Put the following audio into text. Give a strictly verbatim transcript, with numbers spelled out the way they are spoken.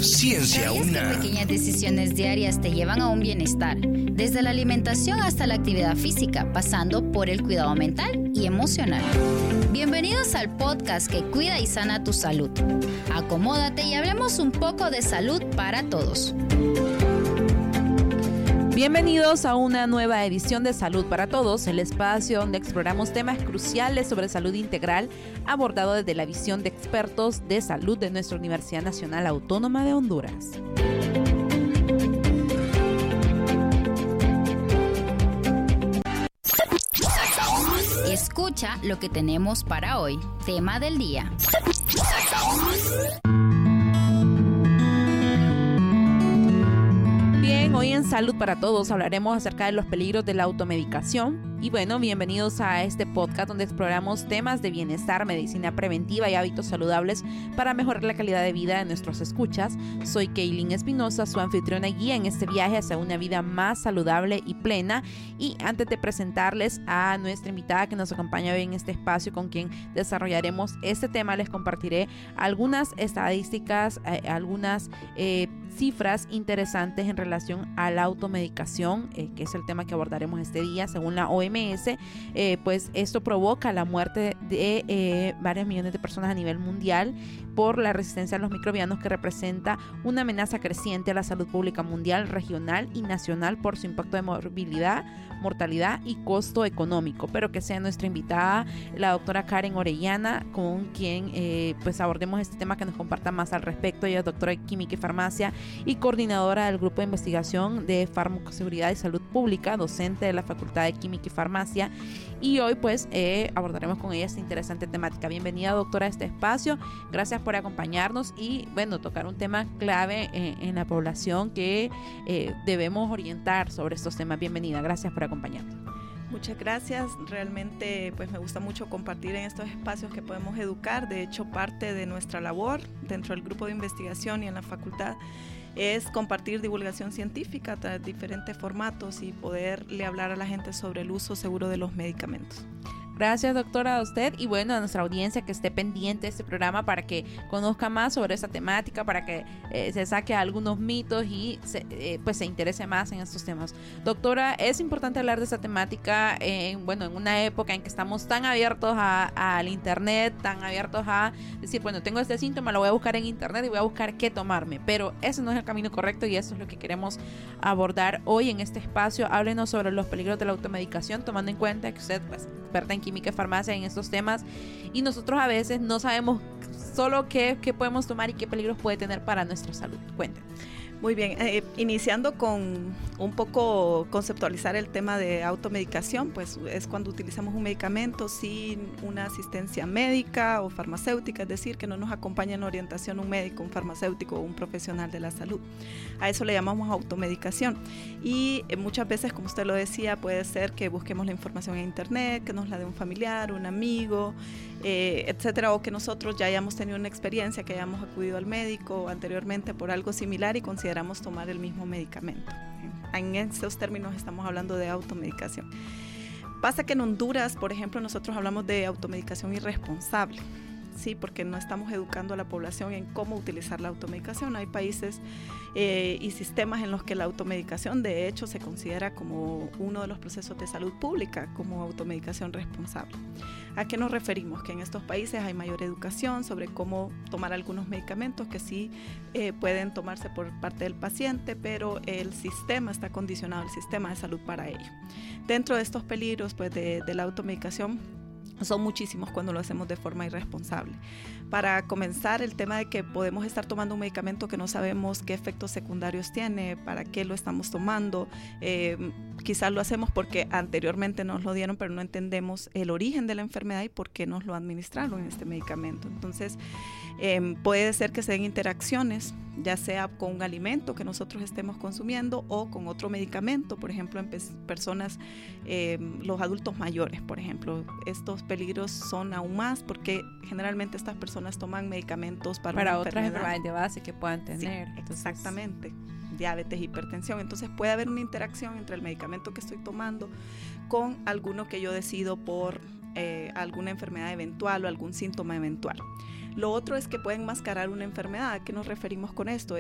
Ciencia ¿Sabías UNAM. que pequeñas decisiones diarias te llevan a un bienestar? Desde la alimentación hasta la actividad física, pasando por el cuidado mental y emocional. Bienvenidos al podcast que cuida y sana tu salud. Acomódate y hablemos un poco de salud para todos. Bienvenidos a una nueva edición de Salud para Todos, el espacio donde exploramos temas cruciales sobre salud integral abordado desde la visión de expertos de salud de nuestra Universidad Nacional Autónoma de Honduras. Escucha lo que tenemos para hoy. Tema del día. Bien, hoy en Salud para Todos hablaremos acerca de los peligros de la automedicación. Y bueno, bienvenidos a este podcast donde exploramos temas de bienestar, medicina preventiva y hábitos saludables para mejorar la calidad de vida de nuestros escuchas. Soy Kaylin Espinosa, su anfitriona y guía en este viaje hacia una vida más saludable y plena. Y antes de presentarles a nuestra invitada que nos acompaña hoy en este espacio con quien desarrollaremos este tema, les compartiré algunas estadísticas, eh, algunas eh, cifras interesantes en relación a la automedicación, eh, que es el tema que abordaremos este día. Según la O M S, eh, pues esto provoca la muerte de eh, varios millones de personas a nivel mundial por la resistencia a los microbianos, que representa una amenaza creciente a la salud pública mundial, regional y nacional por su impacto de morbilidad, mortalidad y costo económico. Pero que sea nuestra invitada la doctora Karen Orellana, con quien eh, pues abordemos este tema, que nos comparta más al respecto. Ella es doctora de Química y Farmacia y coordinadora del Grupo de Investigación de Farmacoseguridad y Salud Pública, docente de la Facultad de Química y Farmacia. Y hoy pues eh, abordaremos con ella esta interesante temática. Bienvenida, doctora, a este espacio. Gracias por acompañarnos y bueno, tocar un tema clave en, en la población que eh, debemos orientar sobre estos temas. Bienvenida, gracias por acompañarnos. Muchas gracias, realmente pues me gusta mucho compartir en estos espacios que podemos educar. De hecho, parte de nuestra labor dentro del grupo de investigación y en la facultad es compartir divulgación científica a diferentes formatos y poderle hablar a la gente sobre el uso seguro de los medicamentos. Gracias, doctora, a usted y bueno, a nuestra audiencia que esté pendiente de este programa para que conozca más sobre esta temática, para que eh, se saque algunos mitos y se, eh, pues se interese más en estos temas. Doctora, es importante hablar de esta temática en, bueno, en una época en que estamos tan abiertos a, al internet, tan abiertos a decir, bueno, tengo este síntoma, lo voy a buscar en internet y voy a buscar qué tomarme, pero ese no es el camino correcto y eso es lo que queremos abordar hoy en este espacio. Háblenos sobre los peligros de la automedicación, tomando en cuenta que usted pues experta en química y farmacia en estos temas y nosotros a veces no sabemos solo qué, qué podemos tomar y qué peligros puede tener para nuestra salud. Cuéntenos. Muy bien, eh, iniciando con un poco conceptualizar el tema de automedicación, pues es cuando utilizamos un medicamento sin una asistencia médica o farmacéutica, es decir, que no nos acompaña en orientación un médico, un farmacéutico o un profesional de la salud. A eso le llamamos automedicación y eh, muchas veces, como usted lo decía, puede ser que busquemos la información en internet, que nos la dé un familiar, un amigo, eh, etcétera, o que nosotros ya hayamos tenido una experiencia, que hayamos acudido al médico anteriormente por algo similar y consideramos tomar el mismo medicamento. En estos términos estamos hablando de automedicación. Pasa que en Honduras, por ejemplo, nosotros hablamos de automedicación irresponsable, sí, porque no estamos educando a la población en cómo utilizar la automedicación. Hay países eh, y sistemas en los que la automedicación de hecho se considera como uno de los procesos de salud pública, como automedicación responsable. ¿A qué nos referimos? Que en estos países hay mayor educación sobre cómo tomar algunos medicamentos que sí eh, pueden tomarse por parte del paciente, pero el sistema está condicionado, el sistema de salud para ello. Dentro de estos peligros pues, de, de la automedicación, son muchísimos cuando lo hacemos de forma irresponsable. Para comenzar, el tema de que podemos estar tomando un medicamento que no sabemos qué efectos secundarios tiene, para qué lo estamos tomando, eh, quizás lo hacemos porque anteriormente nos lo dieron, pero no entendemos el origen de la enfermedad y por qué nos lo administraron en este medicamento. Entonces, eh, puede ser que se den interacciones, ya sea con un alimento que nosotros estemos consumiendo o con otro medicamento, por ejemplo, en pe- personas, eh, los adultos mayores, por ejemplo. Estos peligros son aún más porque generalmente estas personas toman medicamentos para, para una otras enfermedad. enfermedades de base que puedan tener. Sí, Entonces, exactamente. Diabetes, hipertensión. Entonces puede haber una interacción entre el medicamento que estoy tomando con alguno que yo decido por eh, alguna enfermedad eventual o algún síntoma eventual. Lo otro es que pueden mascarar una enfermedad. ¿A qué nos referimos con esto?